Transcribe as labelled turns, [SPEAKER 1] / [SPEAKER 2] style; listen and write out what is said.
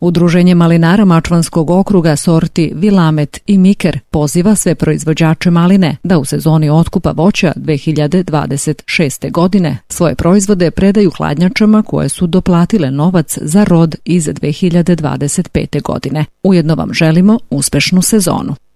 [SPEAKER 1] Udruženje malinara Mačvanskog okruga sorti Vilamet i Miker poziva sve proizvođače maline da u sezoni otkupa voća 2026. godine svoje proizvode predaju hladnjačama koje su doplatile novac za rod iz 2025. godine. Ujedno vam želimo uspešnu sezonu.